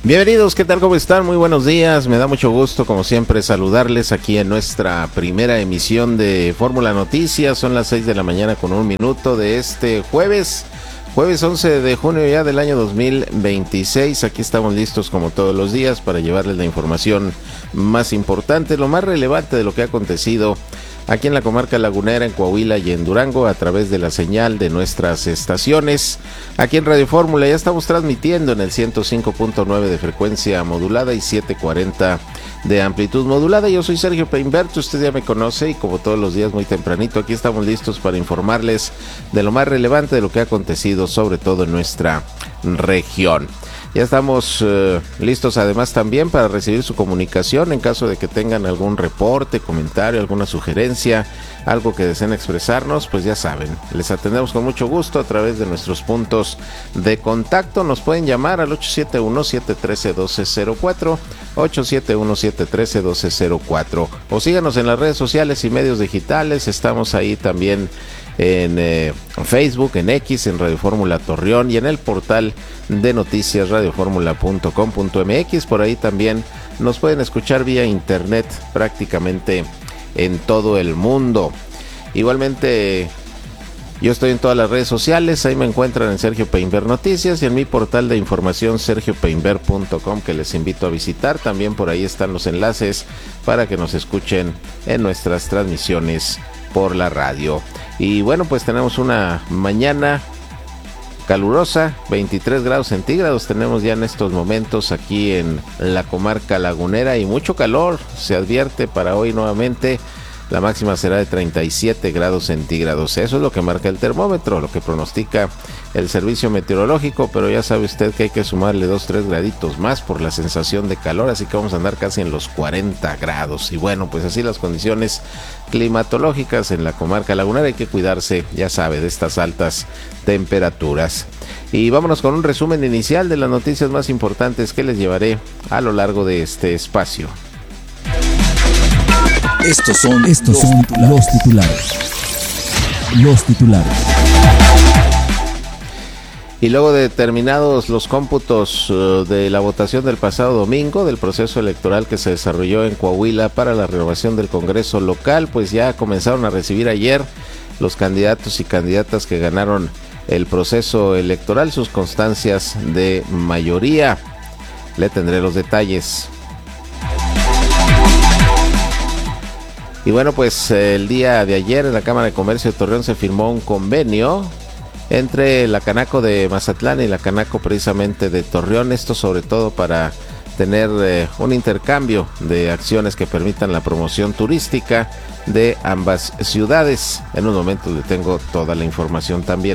Bienvenidos, ¿qué tal? ¿Cómo están? Muy buenos días, me da mucho gusto como siempre saludarles aquí en nuestra primera emisión de Fórmula Noticias. Son las 6 de la mañana con 1 minuto de este jueves 11 de junio ya del año 2026. Aquí estamos listos como todos los días para llevarles la información más importante, lo más relevante de lo que ha acontecido aquí en la comarca lagunera, en Coahuila y en Durango, a través de la señal de nuestras estaciones. Aquí en Radio Fórmula ya estamos transmitiendo en el 105.9 de frecuencia modulada y 740 de amplitud modulada. Yo soy Sergio Peinberto, usted ya me conoce y como todos los días muy tempranito aquí estamos listos para informarles de lo más relevante de lo que ha acontecido, sobre todo en nuestra región. Ya estamos listos además también para recibir su comunicación en caso de que tengan algún reporte, comentario, alguna sugerencia, algo que deseen expresarnos, pues ya saben, les atendemos con mucho gusto a través de nuestros puntos de contacto. Nos pueden llamar al 871-713-1204, 871-713-1204, o síganos en las redes sociales y medios digitales. Estamos ahí también en Facebook, en X, en Radio Fórmula Torreón y en el portal de noticias radioformula.com.mx. Por ahí también nos pueden escuchar vía internet prácticamente en todo el mundo. Igualmente yo estoy en todas las redes sociales, ahí me encuentran en Sergio Peinber Noticias y en mi portal de información sergiopeinber.com, que les invito a visitar. También por ahí están los enlaces para que nos escuchen en nuestras transmisiones por la radio. Y bueno, pues tenemos una mañana calurosa, 23 grados centígrados tenemos ya en estos momentos aquí en la comarca lagunera y mucho calor se advierte para hoy nuevamente. La máxima será de 37 grados centígrados. Eso es lo que marca el termómetro, lo que pronostica el servicio meteorológico, pero ya sabe usted que hay que sumarle 2-3 graditos más por la sensación de calor, así que vamos a andar casi en los 40 grados. Y bueno, pues así las condiciones climatológicas en la comarca lagunera. Hay que cuidarse, ya sabe, de estas altas temperaturas. Y vámonos con un resumen inicial de las noticias más importantes que les llevaré a lo largo de este espacio. Estos son los titulares. Los titulares. Y luego de terminados los cómputos de la votación del pasado domingo, del proceso electoral que se desarrolló en Coahuila para la renovación del Congreso local, pues ya comenzaron a recibir ayer los candidatos y candidatas que ganaron el proceso electoral sus constancias de mayoría. Le tendré los detalles. Y bueno, pues el día de ayer en la Cámara de Comercio de Torreón se firmó un convenio entre la Canaco de Mazatlán y la Canaco precisamente de Torreón. Esto sobre todo para tener un intercambio de acciones que permitan la promoción turística de ambas ciudades. En un momento le tengo toda la información también.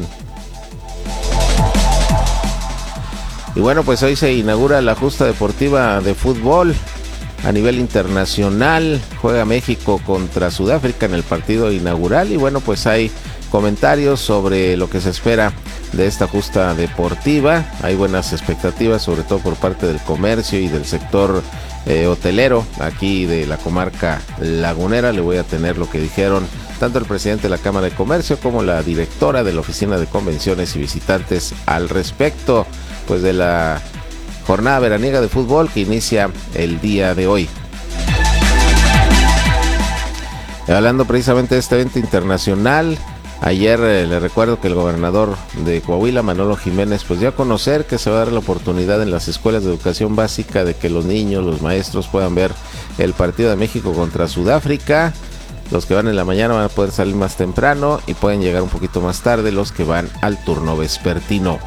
Y bueno, pues hoy se inaugura la justa deportiva de fútbol a nivel internacional. Juega México contra Sudáfrica en el partido inaugural y bueno, pues hay comentarios sobre lo que se espera de esta justa deportiva. Hay buenas expectativas, sobre todo por parte del comercio y del sector hotelero aquí de la comarca lagunera. Le voy a tener lo que dijeron tanto el presidente de la Cámara de Comercio como la directora de la Oficina de Convenciones y Visitantes al respecto, pues de la jornada veraniega de fútbol que inicia el día de hoy. Hablando precisamente de este evento internacional, ayer le recuerdo que el gobernador de Coahuila, Manolo Jiménez, pues dio a conocer que se va a dar la oportunidad en las escuelas de educación básica de que los niños, los maestros puedan ver el partido de México contra Sudáfrica. Los que van en la mañana van a poder salir más temprano y pueden llegar un poquito más tarde los que van al turno vespertino.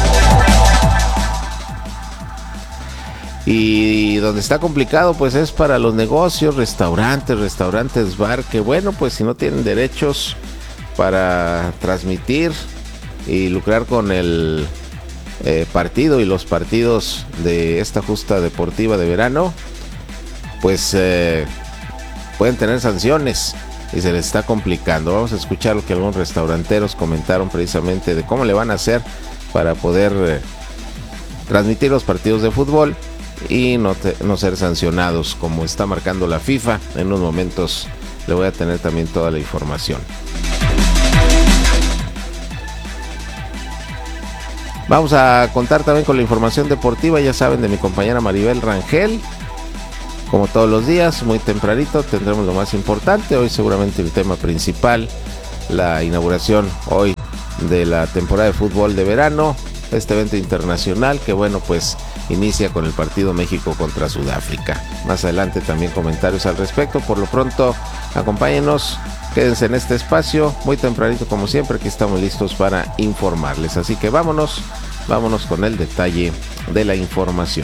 Y donde está complicado pues es para los negocios, restaurantes, bar, que bueno, pues si no tienen derechos para transmitir y lucrar con el partido y los partidos de esta justa deportiva de verano, pues pueden tener sanciones y se les está complicando. Vamos a escuchar lo que algunos restauranteros comentaron precisamente de cómo le van a hacer para poder transmitir los partidos de fútbol y no ser sancionados como está marcando la FIFA. En unos momentos le voy a tener también toda la información. Vamos a contar también con la información deportiva, ya saben, de mi compañera Maribel Rangel. Como todos los días, muy tempranito, tendremos lo más importante. Hoy seguramente el tema principal, la inauguración hoy de la temporada de fútbol de verano, este evento internacional que bueno, pues inicia con el partido México contra Sudáfrica. Más adelante también comentarios al respecto. Por lo pronto, acompáñenos, quédense en este espacio, muy tempranito como siempre, aquí estamos listos para informarles. Así que vámonos con el detalle de la información.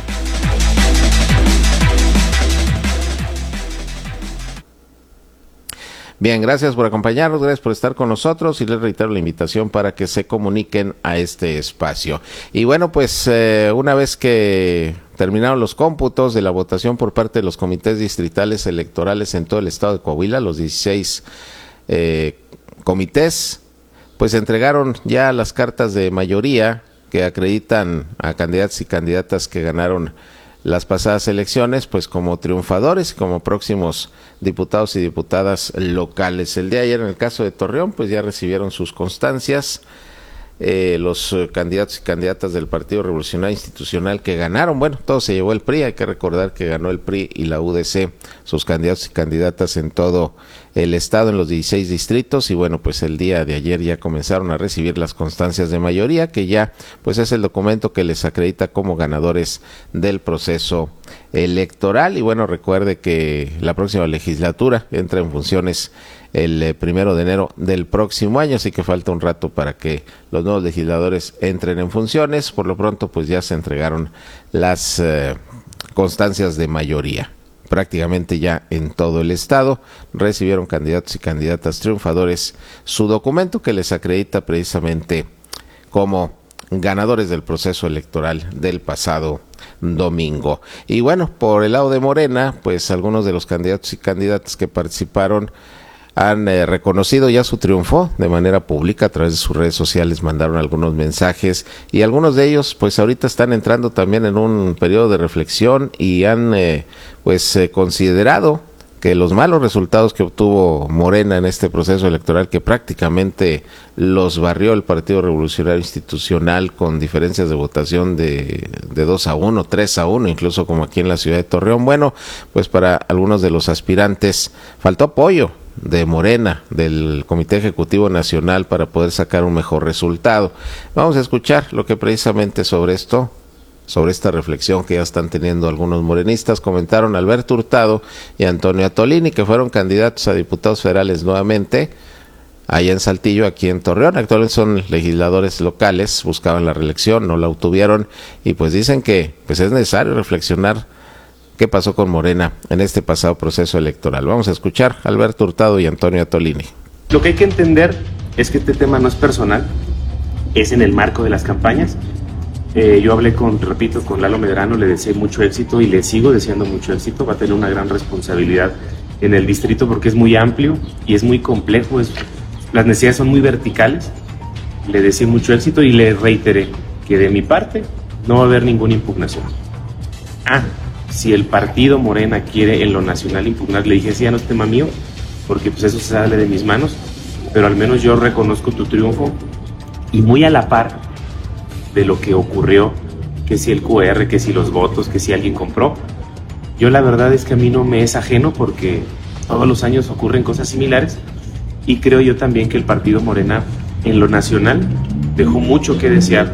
Bien, gracias por acompañarnos, gracias por estar con nosotros y les reitero la invitación para que se comuniquen a este espacio. Y bueno, pues una vez que terminaron los cómputos de la votación por parte de los comités distritales electorales en todo el estado de Coahuila, los 16 comités, pues entregaron ya las cartas de mayoría que acreditan a candidatos y candidatas que ganaron las pasadas elecciones, pues como triunfadores y como próximos diputados y diputadas locales. El día de ayer, en el caso de Torreón, pues ya recibieron sus constancias los candidatos y candidatas del Partido Revolucionario Institucional que ganaron. Bueno, todo se llevó el PRI, hay que recordar que ganó el PRI y la UDC, sus candidatos y candidatas en todo el estado, en los 16 distritos, y bueno, pues el día de ayer ya comenzaron a recibir las constancias de mayoría, que ya pues es el documento que les acredita como ganadores del proceso electoral. Y bueno, recuerde que la próxima legislatura entra en funciones el 1 de enero del próximo año, así que falta un rato para que los nuevos legisladores entren en funciones. Por lo pronto, pues ya se entregaron las constancias de mayoría. Prácticamente ya en todo el estado recibieron candidatos y candidatas triunfadores su documento que les acredita precisamente como ganadores del proceso electoral del pasado domingo. Y bueno, por el lado de Morena, pues algunos de los candidatos y candidatas que participaron han reconocido ya su triunfo de manera pública. A través de sus redes sociales mandaron algunos mensajes y algunos de ellos pues ahorita están entrando también en un periodo de reflexión y han considerado que los malos resultados que obtuvo Morena en este proceso electoral, que prácticamente los barrió el Partido Revolucionario Institucional con diferencias de votación de 2-1, 3-1, incluso como aquí en la ciudad de Torreón. Bueno, pues para algunos de los aspirantes faltó apoyo de Morena, del Comité Ejecutivo Nacional, para poder sacar un mejor resultado. Vamos a escuchar lo que precisamente sobre esta reflexión que ya están teniendo algunos morenistas comentaron Alberto Hurtado y Antonio Atolini, que fueron candidatos a diputados federales nuevamente allá en Saltillo, aquí en Torreón. Actualmente son legisladores locales, buscaban la reelección, no la obtuvieron, y pues dicen que pues es necesario reflexionar qué pasó con Morena en este pasado proceso electoral. Vamos a escuchar a Alberto Hurtado y Antonio Atolini. Lo que hay que entender es que este tema no es personal, es en el marco de las campañas. Yo hablé con Lalo Medrano, le deseé mucho éxito y le sigo deseando mucho éxito. Va a tener una gran responsabilidad en el distrito porque es muy amplio y es muy complejo, las necesidades son muy verticales. Le deseé mucho éxito y le reiteré que de mi parte no va a haber ninguna impugnación. Si el partido Morena quiere en lo nacional impugnar, le dije, sí, ya no es tema mío, porque pues eso se sale de mis manos, pero al menos yo reconozco tu triunfo y muy a la par de lo que ocurrió, que si el QR, que si los votos, que si alguien compró. Yo la verdad es que a mí no me es ajeno porque todos los años ocurren cosas similares y creo yo también que el partido Morena en lo nacional dejó mucho que desear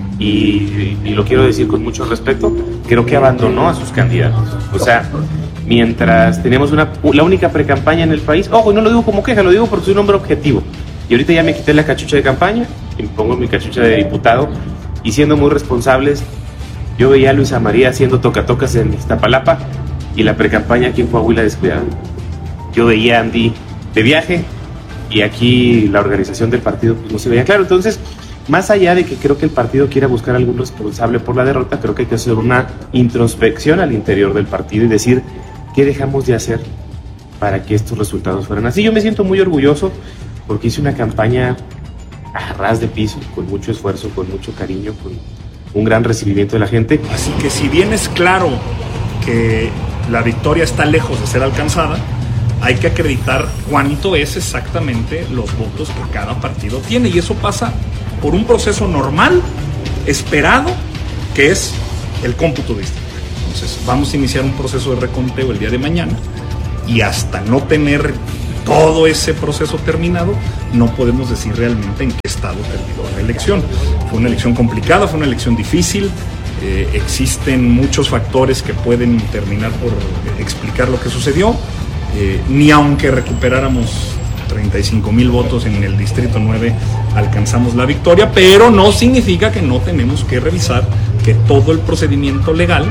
y lo quiero decir con mucho respeto, creo que abandonó a sus candidatos. O sea, mientras teníamos la única precampaña en el país, ojo, y no lo digo como queja, lo digo porque soy un hombre objetivo, y ahorita ya me quité la cachucha de campaña y me pongo mi cachucha de diputado, y siendo muy responsables, yo veía a Luisa María haciendo tocatocas en Iztapalapa y la precampaña aquí en Coahuila descuidada. Yo veía a Andy de viaje y aquí la organización del partido pues no se veía claro. Entonces, más allá de que creo que el partido quiera buscar algún responsable por la derrota, creo que hay que hacer una introspección al interior del partido y decir qué dejamos de hacer para que estos resultados fueran así. Yo me siento muy orgulloso porque hice una campaña a ras de piso, con mucho esfuerzo, con mucho cariño, con un gran recibimiento de la gente. Así que si bien es claro que la victoria está lejos de ser alcanzada, hay que acreditar cuánto es exactamente los votos que cada partido tiene, y eso pasa por un proceso normal esperado, que es el cómputo distrital. Entonces, vamos a iniciar un proceso de reconteo el día de mañana y hasta no tener todo ese proceso terminado, no podemos decir realmente en qué estado terminó la elección. Fue una elección complicada, fue una elección difícil, existen muchos factores que pueden terminar por explicar lo que sucedió, ni aunque recuperáramos 35,000 votos en el Distrito 9 alcanzamos la victoria, pero no significa que no tenemos que revisar que todo el procedimiento legal.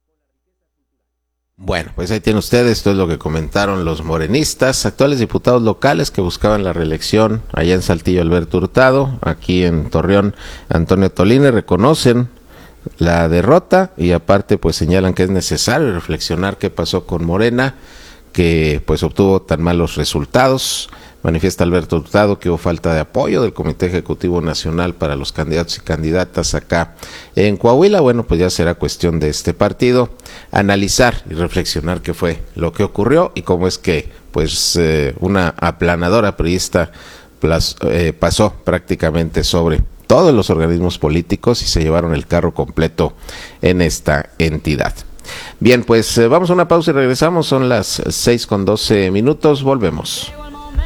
Bueno, pues ahí tiene usted, esto es lo que comentaron los morenistas, actuales diputados locales que buscaban la reelección allá en Saltillo Alberto Hurtado, aquí en Torreón Antonio Tolini, reconocen la derrota y aparte pues señalan que es necesario reflexionar qué pasó con Morena, que pues obtuvo tan malos resultados. Manifiesta Alberto Hurtado que hubo falta de apoyo del Comité Ejecutivo Nacional para los candidatos y candidatas acá en Coahuila. Bueno, pues ya será cuestión de este partido analizar y reflexionar qué fue lo que ocurrió y cómo es que pues una aplanadora priista pasó prácticamente sobre todos los organismos políticos y se llevaron el carro completo en esta entidad. Bien, pues vamos a una pausa y regresamos, son las 6:12, volvemos.